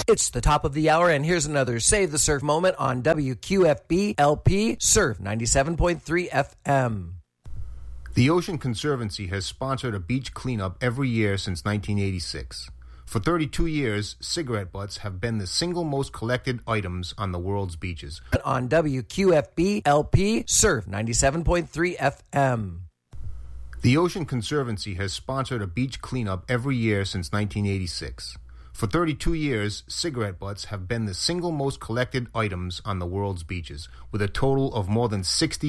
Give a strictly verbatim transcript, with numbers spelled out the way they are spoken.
It's the top of the hour, and here's another Save the Surf moment on W Q F B L P Surf ninety-seven point three F M. The Ocean Conservancy has sponsored a beach cleanup every year since nineteen eighty-six. For thirty-two years, cigarette butts have been the single most collected items on the world's beaches. On W Q F B L P Surf ninety-seven point three F M. The Ocean Conservancy has sponsored a beach cleanup every year since nineteen eighty-six. For thirty-two years, cigarette butts have been the single most collected items on the world's beaches, with a total of more than sixty